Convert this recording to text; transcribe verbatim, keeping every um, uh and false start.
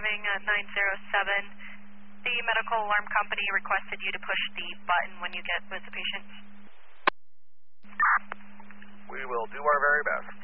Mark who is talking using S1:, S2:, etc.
S1: arriving at nine zero seven. The medical alarm company requested you to push the button when you get with the patient.
S2: We will do our very best.